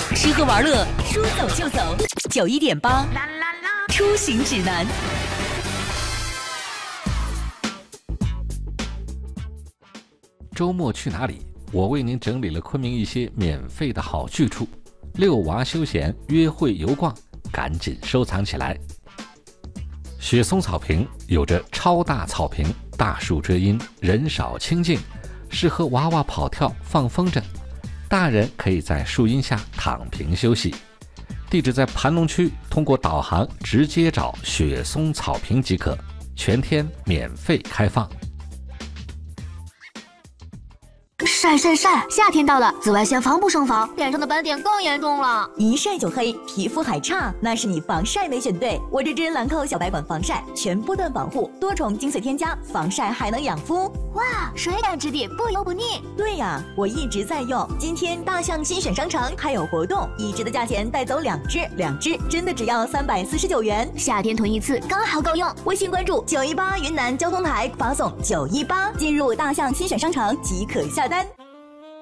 吃喝玩乐，说走就走。91.8出行指南。 周末去哪里？我为您整理了昆明一些免费的好去处，遛娃休闲、约会游逛，赶紧收藏起来。雪松草坪有着超大草坪，大树遮阴，人少清静，适合娃娃跑跳放风筝，大人可以在树荫下躺平休息。地址在盘龙区，通过导航直接找雪松草坪即可，全天免费开放。 晒晒晒！夏天到了，紫外线防不胜防，脸上的斑点更严重了。 一晒就黑，皮肤还差，那是你防晒没选对。我这支兰蔻小白管防晒，全波段保护，多重精粹添加，防晒还能养肤。 哇，水感质地，不油不腻。 对呀，我一直在用。今天大象新选商城还有活动，一支的价钱带走2支，2支真的只要349元。 夏天囤一次刚好够用。 微信关注918云南交通台，发送918，进入大象新选商城即可下单。